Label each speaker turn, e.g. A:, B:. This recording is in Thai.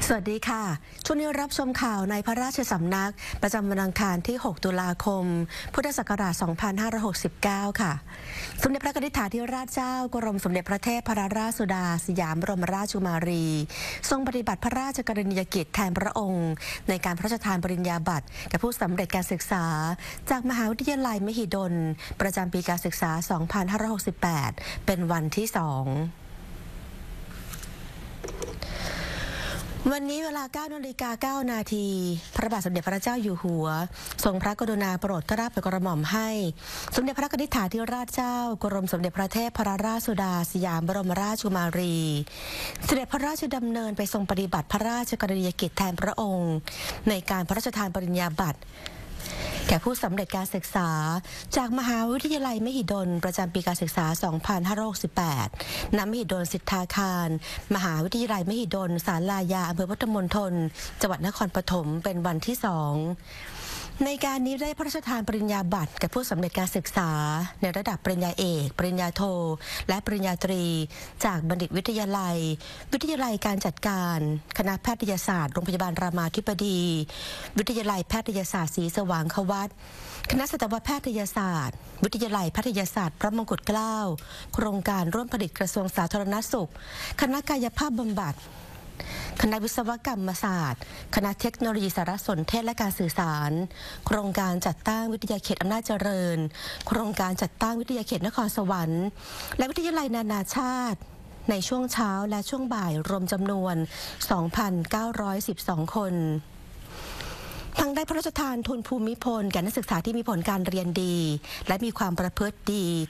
A: สวัสดีค่ะช่วงนี้รับชมข่าวในพระราชสำนักประจำวันอังคารที่ 6 ตุลาคม พุทธศักราช 2569 ค่ะสมเด็จพระนิธิถาธิราชเจ้ากรมสมเด็จพระเทพรัตนราชสุดาสยามบรมราชกุมารีทรงปฏิบัติพระราชกรณียกิจแทนพระองค์ในการพระราชทานปริญญาบัตรแก่ผู้สำเร็จการศึกษาจากมหาวิทยาลัยมหิดลประจำปีการศึกษา 2568 เป็นวันที่ 2วันนี้เวลา 9:09 น.พระบาทสมเด็จพระเจ้าอยู่หัวทรงพระกรุณาโปรดเกล้าโปรดกระหม่อมให้สมเด็จพระนิธิถาธิราชเจ้ากรมสมเด็จพระเทพรัตนราชสุดาสยามบรมราชกุมารีเสด็จพระราชดำเนินไปทรงปฏิบัติพระราชกรณียกิจแทนพระองค์ในการพระราชทานปริญญาบัตรแก่ผู้สำเร็จการศึกษาจากมหาวิทยาลัยมหิดลประจำปีการศึกษา 2568 ณ มหิดลสิทธาคารมหาวิทยาลัยมหิดลศาลายาอำเภอพุทธมณฑลจังหวัดนครปฐมเป็นวันที่ 2ในการนี้ได้พระราชทานปริญญาบัตรแก่ผู้สำเร็จการศึกษาในระดับปริญญาเอกปริญญาโทและปริญญาตรีจากบัณฑิตวิทยาลัยวิทยาลัยการจัดการคณะแพทยศาสตร์โรงพยาบาลรามาธิบดีวิทยาลัยแพทยศาสตร์ศรีสว่างควัตรคณะสัตวแพทยศาสตร์วิทยาลัยแพทยศาสตร์พระมงกุฎเกล้าโครงการร่วมผลิตกระทรวงสาธารณสุขคณะกายภาพบำบัดคณะวิศวกรรมศาสตร์คณะเทคโนโลยีสารสนเทศและการสื่อสารโครงการจัดตั้งวิทยาเขตอำนาจเจริญโครงการจัดตั้งวิทยาเขตนครสวรรค์และวิทยาลัยนานาชาติในช่วงเช้าและช่วงบ่ายรวมจำนวน 2,912 คนทั้งได้พระราชทานทุนภูมิพลแก่นักศึกษาที่มีผลการเรียนดีและมีความประพฤติดี